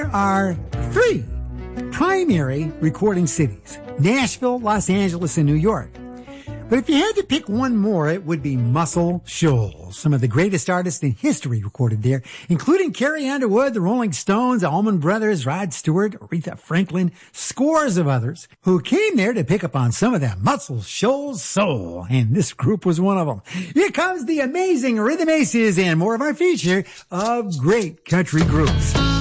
There are 3 primary recording cities: Nashville, Los Angeles, and New York. But if you had to pick one more, it would be Muscle Shoals. Some of the greatest artists in history recorded there, including Carrie Underwood, the Rolling Stones, Allman Brothers, Rod Stewart, Aretha Franklin, scores of others who came there to pick up on some of that Muscle Shoals soul. And this group was one of them. Here comes the amazing Rhythm Aces and more of our feature of great country groups.